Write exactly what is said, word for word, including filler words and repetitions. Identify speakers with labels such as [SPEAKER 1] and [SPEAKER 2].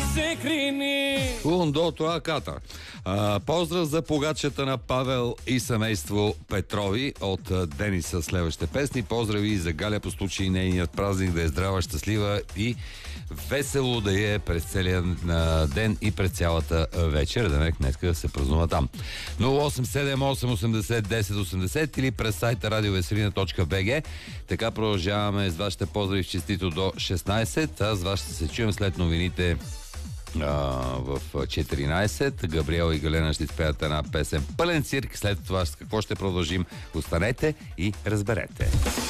[SPEAKER 1] се крини.
[SPEAKER 2] Ундо, това ката. А, поздрав за погачата на Павел и семейство Петрови от а, Дениса следващите песни. Поздрави и за Галя по случай нейният празник да е здрава, щастлива и весело да е през целия а, ден и през цялата а, вечер. Да не днеска да се празнува там. нула осем седем осем осемдесет десет осемдесет или през сайта радиовеселина точка би джи. Така продължаваме с вашите поздрави в честито до шестнайсет. А с вас ще се чуем след новините в четиринайсет. Габриел и Галена ще изпеят една песен. Пълен цирк. След това с какво ще продължим? Останете и разберете.